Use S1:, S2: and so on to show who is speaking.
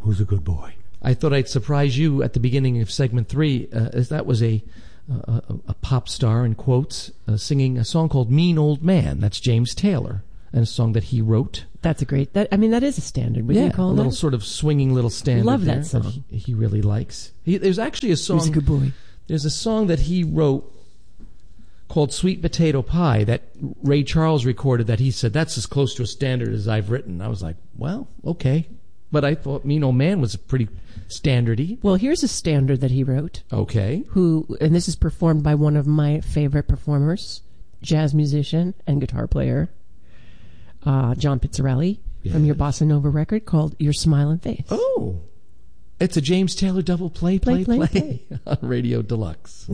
S1: Who's a good boy?
S2: I thought I'd surprise you at the beginning of segment 3, as that was a pop star, in quotes, singing a song called Mean Old Man. That's James Taylor, and a song that he wrote.
S3: That's a great, that is a standard. Would you call
S2: a
S3: that?
S2: little sort of swinging little standard.
S3: Love that song.
S2: He really likes. There's actually a song.
S3: He's a good boy.
S2: There's a song that he wrote called Sweet Potato Pie that Ray Charles recorded that he said, that's as close to a standard as I've written. I was like, well, okay. But I thought Mean Old Man was pretty standardy.
S3: Well, here's a standard that he wrote.
S2: Okay.
S3: And this is performed by one of my favorite performers, jazz musician and guitar player, John Pizzarelli, from your Bossa Nova record called Your Smiling Face.
S2: Oh. It's a James Taylor double play
S3: Play.
S2: on Radio Deluxe.